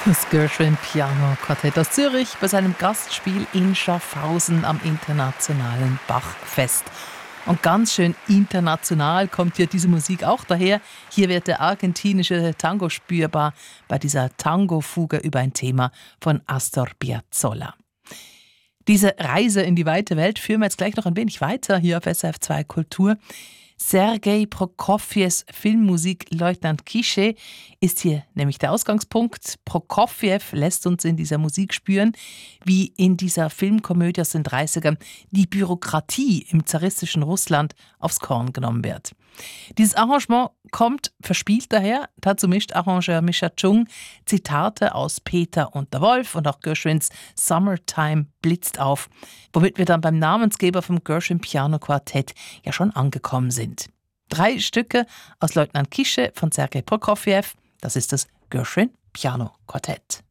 Das Gershwin Piano Quartett aus Zürich bei seinem Gastspiel in Schaffhausen am Internationalen Bachfest. Und ganz schön international kommt hier diese Musik auch daher. Hier wird der argentinische Tango spürbar bei dieser Tango-Fuge über ein Thema von Astor Piazzolla. Diese Reise in die weite Welt führen wir jetzt gleich noch ein wenig weiter hier auf SRF 2 Kultur. Sergei Prokofjews Filmmusik Leutnant Quiché ist hier nämlich der Ausgangspunkt. Prokofjew lässt uns in dieser Musik spüren, wie in dieser Filmkomödie aus den 30ern die Bürokratie im zaristischen Russland aufs Korn genommen wird. Dieses Arrangement kommt verspielt daher. Dazu mischt Arrangeur Mischa Chung Zitate aus Peter und der Wolf und auch Gershwins Summertime blitzt auf, womit wir dann beim Namensgeber vom Gershwin Piano Quartett ja schon angekommen sind. 3 Stücke aus Leutnant Quiché von Sergei Prokofjew, das ist das Gershwin Piano Quartett.